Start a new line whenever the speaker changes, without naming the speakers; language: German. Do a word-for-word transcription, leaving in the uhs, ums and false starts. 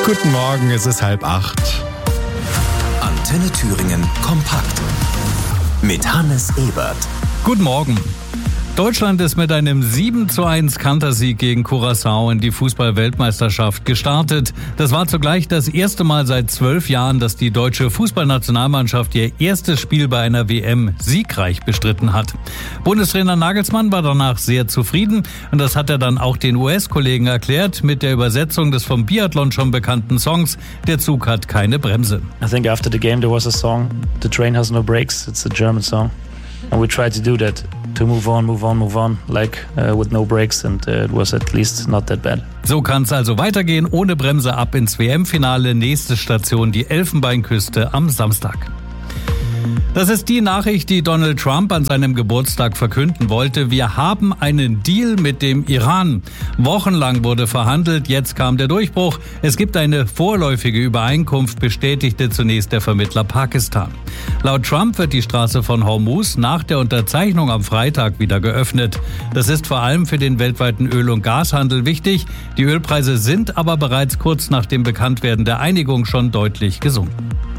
Guten Morgen, es ist halb acht.
Antenne Thüringen kompakt mit Hannes Ebert.
Guten Morgen. Deutschland ist mit einem sieben zu eins Kantersieg gegen Curaçao in die Fußball-Weltmeisterschaft gestartet. Das war zugleich das erste Mal seit zwölf Jahren, dass die deutsche Fußballnationalmannschaft ihr erstes Spiel bei einer W M siegreich bestritten hat. Bundestrainer Nagelsmann war danach sehr zufrieden und das hat er dann auch den U S-Kollegen erklärt mit der Übersetzung des vom Biathlon schon bekannten Songs „Der Zug hat keine Bremse".
I think after the game there was a song, "The Train Has No Brakes". It's a German song. And we tried to do that, to move on, move on, move on, like uh, with no brakes, and uh, it was at least not that bad.
So kann es also weitergehen, ohne Bremse ab ins W M-Finale. Nächste Station die Elfenbeinküste am Samstag. Das ist die Nachricht, die Donald Trump an seinem Geburtstag verkünden wollte. Wir haben einen Deal mit dem Iran. Wochenlang wurde verhandelt, jetzt kam der Durchbruch. Es gibt eine vorläufige Übereinkunft, bestätigte zunächst der Vermittler Pakistan. Laut Trump wird die Straße von Hormuz nach der Unterzeichnung am Freitag wieder geöffnet. Das ist vor allem für den weltweiten Öl- und Gashandel wichtig. Die Ölpreise sind aber bereits kurz nach dem Bekanntwerden der Einigung schon deutlich gesunken.